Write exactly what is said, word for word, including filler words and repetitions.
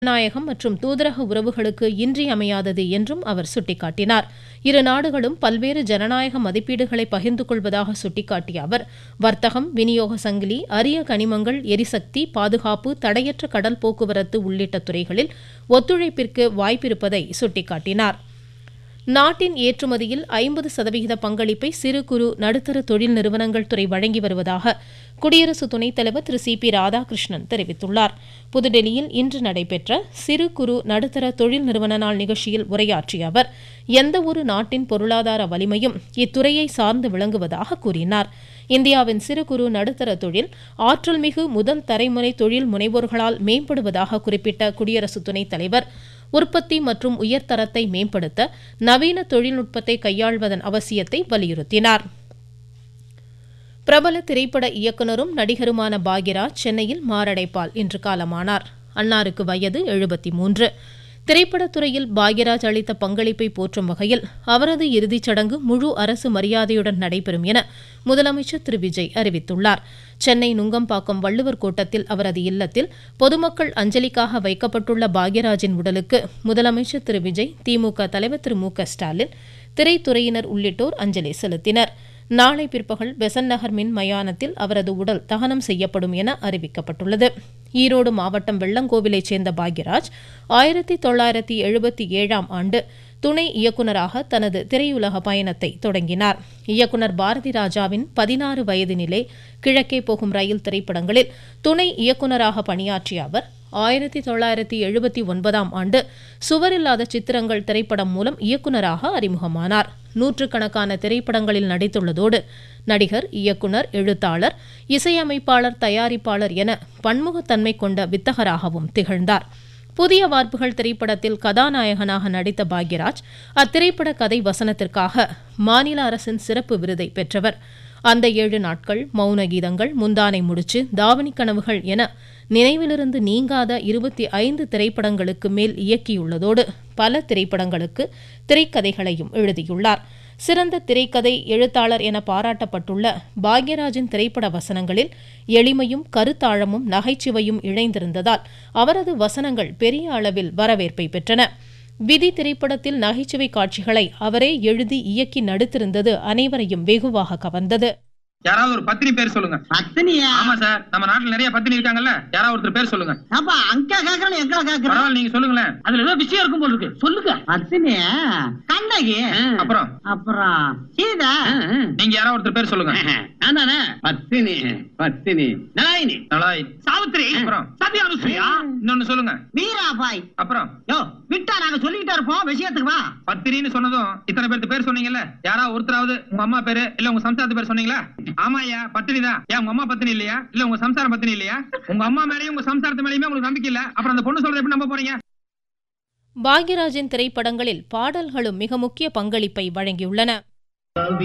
ஜனநாயகம் மற்றும் தூதரக உறவுகளுக்கு இன்றியமையாதது என்றும் அவர் சுட்டிக்காட்டினார். இரு நாடுகளும் பல்வேறு ஜனநாயக மதிப்பீடுகளை பகிர்ந்து கொள்வதாக சுட்டிக்காட்டிய அவர் வர்த்தகம், விநியோக சங்கிலி, அரிய கனிமங்கள், எரிசக்தி, பாதுகாப்பு, தடையற்ற கடல் போக்குவரத்து உள்ளிட்ட துறைகளில் ஒத்துழைப்பிற்கு வாய்ப்பிருப்பதை சுட்டிக்காட்டினார். நாட்டின் ஏற்றுமதியில் ஐம்பது சதவிகித பங்களிப்பை சிறு குறு நடுத்தர தொழில் நிறுவனங்கள் துறை வழங்கி வருவதாக குடியரசு துணைத் தலைவர் திரு சி பி ராதாகிருஷ்ணன் தெரிவித்துள்ளார். புதுடெல்லியில் இன்று நடைபெற்ற சிறு குறு நடுத்தர தொழில் நிறுவன நாள் நிகழ்ச்சியில் உரையாற்றிய அவர் எந்தவொரு நாட்டின் பொருளாதார வலிமையும் இத்துறையை சார்ந்து விளங்குவதாக கூறினார். இந்தியாவின் சிறு குறு நடுத்தர தொழில் ஆற்றல் மிகு முதல் தலைமுறை தொழில் முனைவோர்களால் மேம்படுவதாக குறிப்பிட்ட குடியரசு துணைத் தலைவர் உற்பத்தி மற்றும் உயர்தரத்தை மேம்படுத்த நவீன தொழில்நுட்பத்தை கையாள்வதன் அவசியத்தை வலியுறுத்தினார். பிரபல திரைப்பட இயக்குநரும் நடிகருமான பாக்யராஜ் சென்னையில் மாரடைப்பால் இன்று காலமானார். அன்னாருக்கு வயது எழுபத்தி மூன்று. திரைப்படத்துறையில் பாக்யராஜ் அளித்த பங்களிப்பை போற்றும் வகையில் அவரது இறுதிச் சடங்கு முழு அரசு மரியாதையுடன் நடைபெறும் என முதலமைச்சர் திரு விஜய் அறிவித்துள்ளார். சென்னை நுங்கம்பாக்கம் வள்ளுவர் கோட்டத்தில் அவரது இல்லத்தில் பொதுமக்கள் அஞ்சலிக்காக வைக்கப்பட்டுள்ள பாக்யராஜின் உடலுக்கு முதலமைச்சர் திரு விஜய், திமுக தலைவர் திரு மு க ஸ்டாலின், திரைத்துறையினர் உள்ளிட்டோர் அஞ்சலி செலுத்தினர். நாளை பிற்பகல் பெசன்ட் நகர் மின் மயானத்தில் அவரது உடல் தகனம் செய்யப்படும் என அறிவிக்கப்பட்டுள்ளது. ஈரோடு மாவட்டம் வெள்ளங்கோவிலைச் சேர்ந்த பாக்யராஜ் ஆயிரத்தி தொள்ளாயிரத்தி எழுபத்தி ஏழாம் ஆண்டு துணை இயக்குநராக தனது திரையுலக பயணத்தை தொடங்கினார். இயக்குநர் பாரதி ராஜாவின் பதினாறு வயதினிலே, கிழக்கே போகும் ரயில் திரைப்படங்களில் துணை இயக்குநராக பணியாற்றிய அவர் ஆயிரத்தி தொள்ளாயிரத்தி எழுபத்தி ஒன்பதாம் ஆண்டு சுவரில்லாத சித்திரங்கள் திரைப்படம் மூலம் இயக்குநராக அறிமுகமானார். நூற்றுக்கணக்கான திரைப்படங்களில் நடித்துள்ளதோடு நடிகர், இயக்குனர், எழுத்தாளர், இசையமைப்பாளர், தயாரிப்பாளர் என பன்முகத்தன்மை கொண்ட வித்தகராகவும் திகழ்ந்தார். புதிய வார்ப்புகள் திரைப்படத்தில் கதாநாயகனாக நடித்த பாக்யராஜ் அத்திரைப்பட கதை வசனத்திற்காக மாநில அரசின் சிறப்பு விருதை பெற்றவர். அந்த ஏழு நாட்கள், மௌன கீதங்கள், முந்தானை முடிச்சு, தாவணி கனவுகள் என நினைவிலிருந்து நீங்காத இருபத்தி ஐந்து திரைப்படங்களுக்கு மேல் இயக்கியுள்ளதோடு பல திரைப்படங்களுக்கு திரைக்கதைகளையும் எழுதியுள்ளார். சிறந்த திரைக்கதை எழுத்தாளர் என பாராட்டப்பட்டுள்ள பாக்யராஜின் திரைப்பட வசனங்களில் எளிமையும் கருத்தாழமும் நகைச்சுவையும் இணைந்திருந்ததால் அவரது வசனங்கள் பெரிய அளவில் வரவேற்பை பெற்றன. விதி திரைப்படத்தில் நகைச்சுவை காட்சிகளை அவரே எழுதி இயக்கி நடித்திருந்தது அனைவரையும் வெகுவாக கவர்ந்தது. யாராவது ஒரு பத்தினி பேர் சொல்லுங்க. பத்தினியா? ஆமா சார், நம்ம நாட்டுல நிறைய பத்தினி இருக்காங்கல்ல, யாராவது ஒருத்தர் பேர் சொல்லுங்க. அப்பா அங்க கேக்குறேன், எங்க கேக்குறேன்? பரவாயில்ல, நீங்க சொல்லுங்களேன். அதுல ஏதோ விஷயம் இருக்கும் போல இருக்கு, சொல்லுங்க. பத்தினியா? கண்ணகி. அப்புறம் அப்புறம் சீதா. நீங்க யாராவது ஒருத்தர் பேர் சொல்லுங்க. நானே பத்தினி. பத்தினி நலாயினி, நலாய், சாவித்திரி, அப்புறம் சத்யானுசுயா. இன்னொன்னு சொல்லுங்க. மீராபாய். அப்புறம் யோ விட்டா நாங்க சொல்லிக்கிட்டே இருப்போம், விஷயத்துக்கு வா. பத்திரின்னு சொன்னதும் இத்தனை பேருக்கு பேர் சொன்னீங்கல்ல, யாராவது ஒருத்தராவது உங்க அம்மா பேரு இல்ல உங்க சம்சாரத்து பேர் சொன்னீங்களா? ஆமாயா, பத்தினிதான். ஏன் உங்க அம்மா பத்தினி இல்லையா? இல்ல உங்க சம்சாரம் பத்தினி இல்லையா? உங்க அம்மா மேலயும் உங்க சம்சாரத்து மேலயுமே உங்களுக்கு நம்பிக்கை இல்ல, அப்புறம் அந்த பொண்ணு சொல்றது எப்படி நம்ப போறீங்க? பாக்யராஜின் திரைப்படங்களில் பாடல்களும் மிக முக்கிய பங்களிப்பை வழங்கியுள்ளன.